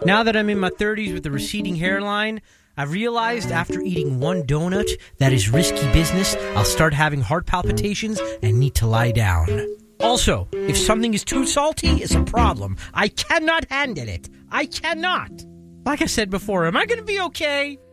Now that I'm in my 30s with a receding hairline, I've realized after eating one donut that is risky business. I'll start having heart palpitations and need to lie down. Also, if something is too salty, it's a problem. I cannot handle it. I cannot. Like I said before, am I going to be okay?